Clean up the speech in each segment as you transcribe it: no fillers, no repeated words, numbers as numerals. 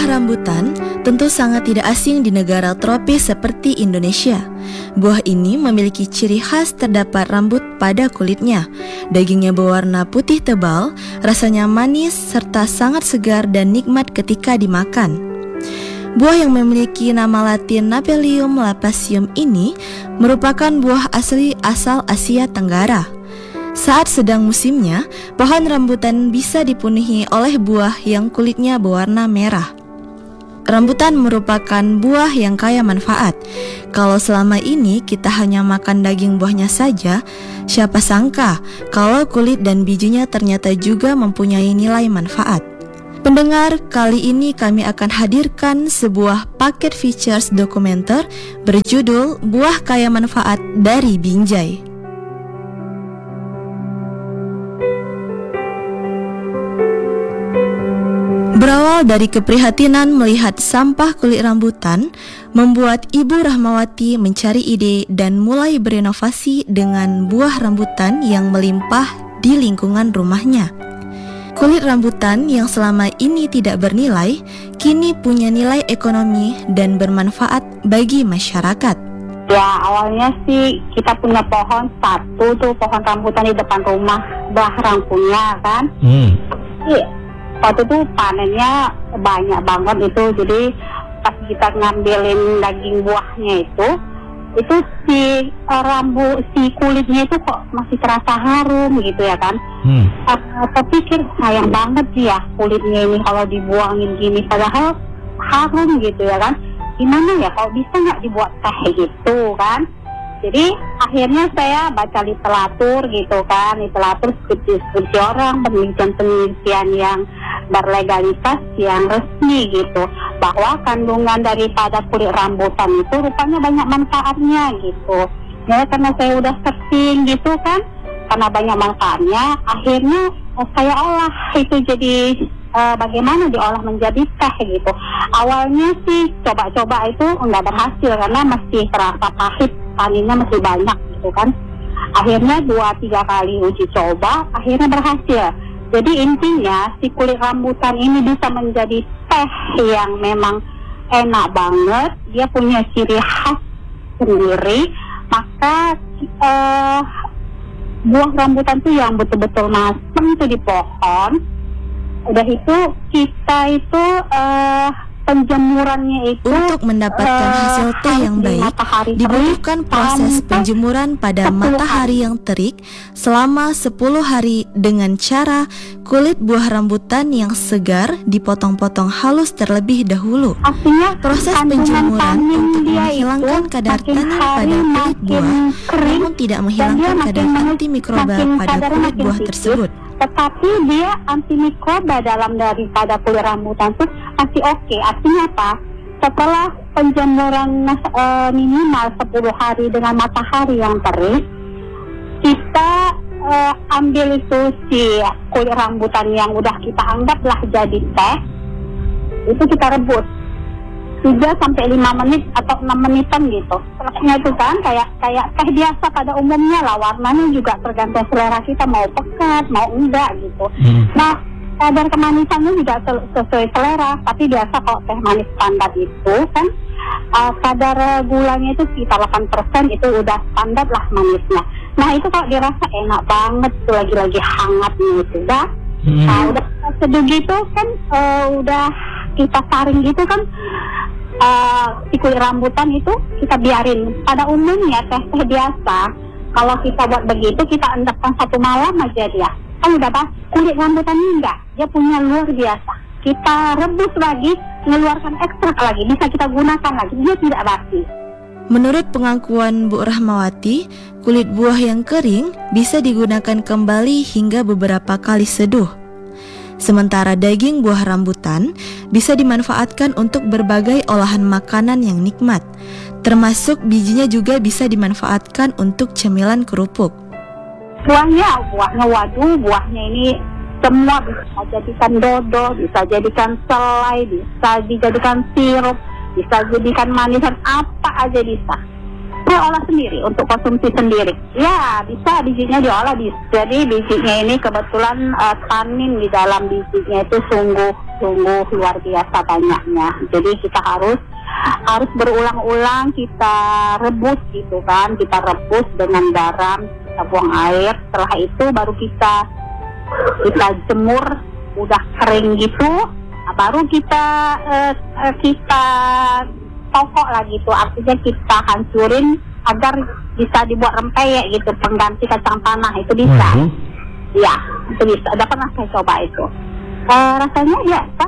Buah rambutan tentu sangat tidak asing di negara tropis seperti Indonesia. Buah ini memiliki ciri khas terdapat rambut pada kulitnya. Dagingnya berwarna putih tebal, rasanya manis serta sangat segar dan nikmat ketika dimakan. Buah yang memiliki nama latin Napelium lappaceum ini merupakan buah asli asal Asia Tenggara. Saat sedang musimnya, pohon rambutan bisa dipenuhi oleh buah yang kulitnya berwarna merah. Rambutan merupakan buah yang kaya manfaat. Kalau selama ini kita hanya makan daging buahnya saja, siapa sangka kalau kulit dan bijinya ternyata juga mempunyai nilai manfaat. Pendengar, kali ini kami akan hadirkan sebuah paket features dokumenter berjudul Buah Kaya Manfaat dari Binjai. Berawal dari keprihatinan melihat sampah kulit rambutan, membuat Ibu Rahmawati mencari ide dan mulai berinovasi dengan buah rambutan yang melimpah di lingkungan rumahnya. Kulit rambutan yang selama ini tidak bernilai, kini punya nilai ekonomi dan bermanfaat bagi masyarakat. Ya, awalnya sih kita punya pohon satu tuh, pohon rambutan di depan rumah, Mbah Rang punya kan. Waktu itu panennya banyak banget itu, jadi pas kita ngambilin daging buahnya itu si kulitnya itu kok masih terasa harum gitu ya kan. Aku pikir sayang banget sih ya kulitnya ini kalau dibuangin gini, padahal harum gitu ya kan. Gimana ya kalau bisa nggak dibuat teh gitu kan. Jadi akhirnya saya baca literatur gitu kan, literatur skripsi orang, penelitian yang berlegalitas yang resmi gitu, bahwa kandungan daripada kulit rambutan itu rupanya banyak manfaatnya gitu. Ya karena saya udah searching gitu kan, karena banyak manfaatnya, akhirnya saya olah itu jadi bagaimana diolah menjadi teh gitu. Awalnya sih coba-coba itu nggak berhasil karena masih terasa pahit, taninnya masih banyak gitu kan. Akhirnya 2-3 kali uji coba, akhirnya berhasil. Jadi intinya si kulit rambutan ini bisa menjadi teh yang memang enak banget, dia punya ciri khas sendiri. Maka buah rambutan tuh yang betul-betul masem tuh di pohon. Udah itu kita itu penjemurannya itu untuk mendapatkan hasil teh yang baik dibutuhkan proses penjemuran pada matahari yang terik selama 10 hari dengan cara kulit buah rambutan yang segar dipotong-potong halus terlebih dahulu. Proses penjemuran untuk menghilangkan kadar tanin pada kulit buah namun tidak menghilangkan kadar antimikroba pada kulit buah tersebut. Tetapi dia antimikroba dalam daripada kulit rambutan itu masih oke. Artinya apa? Setelah penjemuran minimal 10 hari dengan matahari yang terik, kita ambil itu si kulit rambutan yang udah kita anggaplah jadi teh, itu kita rebus 3-5 menit atau 6 menitan gitu. Selesainya itu kan kayak teh biasa pada umumnya lah, warnanya juga tergantung selera kita mau pekat mau enggak gitu. Nah kadar kemanisannya juga sesuai selera, tapi biasa kalau teh manis standar itu kan kadar gulanya itu sekitar 8%, itu udah standar lah manisnya. Nah itu kalau dirasa enak banget tuh, lagi-lagi hangatnya itu dah. Nah udah seduh gitu kan, udah kita saring gitu kan, si kulit rambutan itu kita biarin. Pada umumnya teh biasa kalau kita buat begitu kita endapkan 1 malam aja dia kan udah basi. Kulit rambutan ini enggak, dia punya luar biasa. Kita rebus lagi, mengeluarkan ekstrak lagi, bisa kita gunakan lagi, dia tidak basi. Menurut pengakuan Bu Rahmawati, kulit buah yang kering bisa digunakan kembali hingga beberapa kali seduh. Sementara daging buah rambutan bisa dimanfaatkan untuk berbagai olahan makanan yang nikmat, termasuk bijinya juga bisa dimanfaatkan untuk cemilan kerupuk. Buahnya buahnya ini semua bisa jadikan dodol, bisa jadikan selai, bisa dijadikan sirup, bisa jadikan manisan, apa aja bisa. Saya olah sendiri untuk konsumsi sendiri. Ya, bisa bijinya diolah. Jadi bijinya ini kebetulan tanin di dalam bijinya itu sungguh luar biasa banyaknya. Jadi kita harus berulang-ulang kita rebus gitu kan. Kita rebus dengan garam, kita buang air. Setelah itu baru kita jemur, udah kering gitu. Baru kita tokok lah gitu, artinya kita hancurin agar bisa dibuat rempeyek gitu, pengganti kacang tanah itu bisa. Ya, itu bisa. Udah pernah saya coba itu. Rasanya ya sah.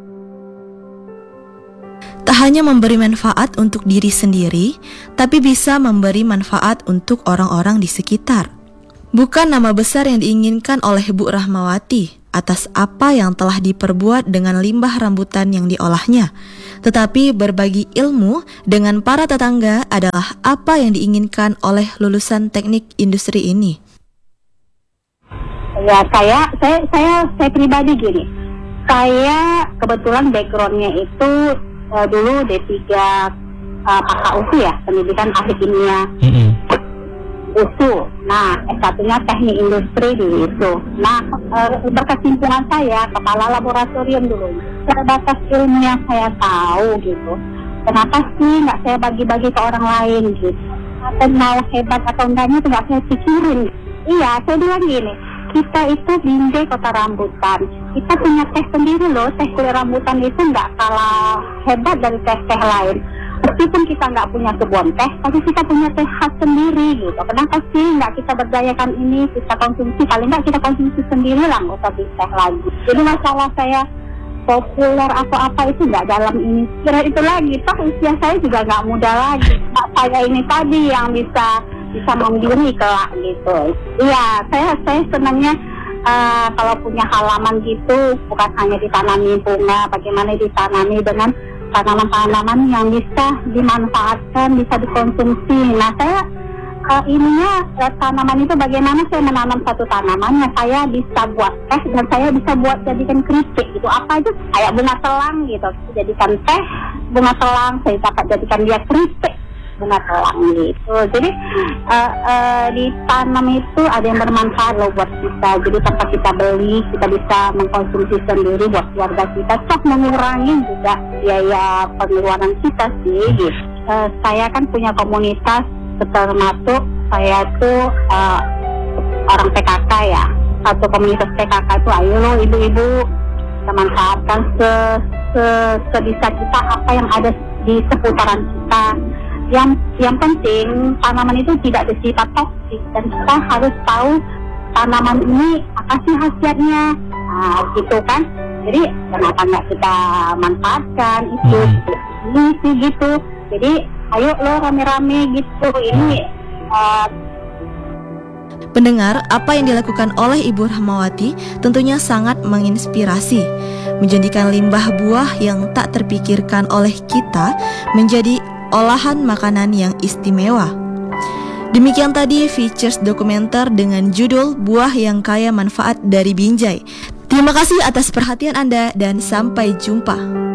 Tak hanya memberi manfaat untuk diri sendiri, tapi bisa memberi manfaat untuk orang-orang di sekitar. Bukan nama besar yang diinginkan oleh Bu Rahmawati atas apa yang telah diperbuat dengan limbah rambutan yang diolahnya, tetapi berbagi ilmu dengan para tetangga adalah apa yang diinginkan oleh lulusan teknik industri ini. Ya, saya pribadi gini. Saya kebetulan backgroundnya itu dulu D3 PKUSU ya, pendidikan ahli kimia. USU. Nah, S1-nya teknik industri di USU. Nah, berkesimpulan saya kepala laboratorium dulu. Terbatas ilmu yang saya tahu gitu. Kenapa sih nggak saya bagi-bagi ke orang lain gitu? Atau mau hebat atau enggaknya itu nggak saya pikirin. Iya, saya bilang gini. Kita itu Binjai Kota Rambutan. Kita punya teh sendiri loh. Teh kulit rambutan itu nggak kalah hebat dari teh-teh lain. Meskipun kita nggak punya kebun teh, tapi kita punya teh khas sendiri gitu. Kenapa sih nggak kita berdayakan ini, kita konsumsi, paling nggak kita konsumsi sendiri lah, nggak usah beli teh lagi. Jadi masalah saya populer atau apa itu nggak dalam ini. Kira itu lagi, toh usia saya juga nggak muda lagi. Nah, saya ini tadi yang bisa mandiri kelak gitu. Iya, saya senangnya kalau punya halaman gitu, bukan hanya ditanami bunga, bagaimana ditanami dengan tanaman-tanaman yang bisa dimanfaatkan, bisa dikonsumsi. Nah, saya tanaman itu bagaimana saya menanam satu tanaman yang saya bisa buat teh dan saya bisa buat jadikan keripik gitu. Apa aja kayak bunga telang gitu, jadikan teh bunga telang, saya dapat jadikan dia keripik bunga telang gitu. Jadi ditanam itu ada yang bermanfaat loh buat kita. Jadi tanpa kita beli, kita bisa mengkonsumsi sendiri buat keluarga kita. Sok mengurangi juga biaya pengeluaran kita sih gitu. Saya kan punya komunitas, termasuk saya tuh orang PKK ya. Satu komunitas PKK itu ayo lo ibu-ibu kita manfaatkan sebisa kita apa yang ada di seputaran kita. Yang penting tanaman itu tidak bersifat toksik dan kita harus tahu tanaman ini apa sih khasiatnya, gitu kan. Jadi kenapa nggak kita manfaatkan itu ini sih gitu. Jadi ayo lo rame-rame gitu ini. Pendengar, apa yang dilakukan oleh Ibu Rahmawati tentunya sangat menginspirasi, menjadikan limbah buah yang tak terpikirkan oleh kita menjadi olahan makanan yang istimewa. Demikian tadi features dokumenter dengan judul Buah yang Kaya Manfaat dari Binjai. Terima kasih atas perhatian Anda dan sampai jumpa.